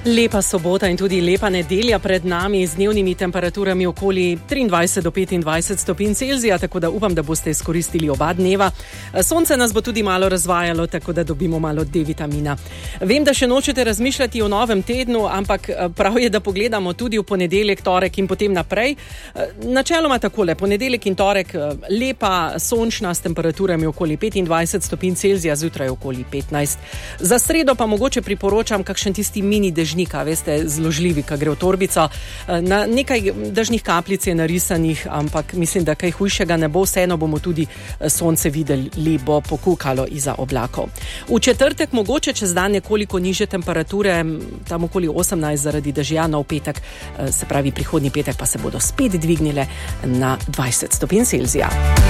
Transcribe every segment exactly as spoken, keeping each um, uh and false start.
Lepa sobota in tudi lepa nedelja pred nami z dnevnimi temperaturami okoli triindvajset do petindvajset stopinj Celzija, tako da upam, da boste izkoristili oba dneva. Sonce nas bo tudi malo razvajalo, tako da dobimo malo D vitamina. Vem, da še nočete razmišljati o novem tednu, ampak prav je, da pogledamo tudi v ponedeljek, torek in potem naprej. Načeloma takole, ponedeljek in torek lepa, sončna s temperaturami okoli petindvajset stopinj Celzija, zjutraj okoli petnajst. Za sredo pa mogoče priporočam kakšen tisti mini dežnika, veste, zložljivi, ka gre v torbico. Na nekaj dežnih kapljic je narisanih, ampak mislim, da kaj hujšega ne bo, vseeno bomo tudi sonce videli, bo pokukalo iza oblakov. V četrtek mogoče čez dan nekoliko nižje temperature, tam okoli osemnajst zaradi dežja, no v petek, se pravi prihodnji petek, pa se bodo spet dvignile na dvajset stopinj Celzija.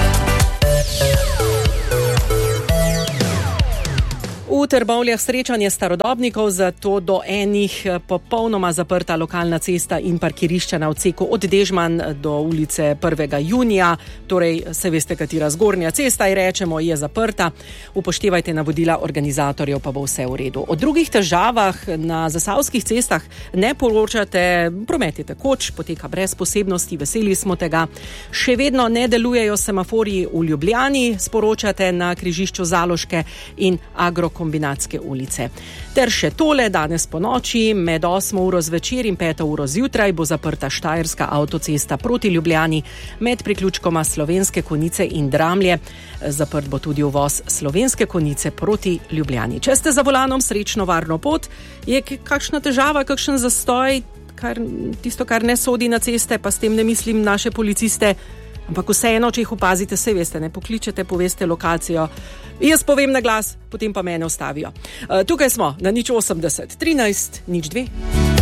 V Trbovljah srečanje starodobnikov, zato do enih popolnoma zaprta lokalna cesta in parkirišča na odseku od Dežman do ulice prvega junija, torej se veste, katera zgornja cesta je, rečemo, je zaprta. Upoštevajte navodila organizatorjev, pa bo vse v redu. O drugih težavah na zasavskih cestah ne poročate, promet je tekoč, poteka brez posebnosti, veseli smo tega. Še vedno ne delujejo semaforji v Ljubljani, sporočate na križišču Zaloške in Agrokombinatske ulice. Ter še tole, danes po noči, med osmo uro zvečer in peto uro zjutraj bo zaprta Štajerska avtocesta proti Ljubljani med priključkoma Slovenske Konjice in Dramlje. Zaprt bo tudi uvoz Slovenske Konjice proti Ljubljani. Če ste za volanom, srečno varno pot. Je kakšna težava, kakšen zastoj, kar, tisto, kar ne sodi na ceste, pa s tem ne mislim naše policiste, ampak vseeno, če jih opazite, se veste, ne pokličete, poveste lokacijo. Jaz povem na glas, potem pa mene ustavijo. Tukaj smo na nič osemdeset, trinajst, nič dve.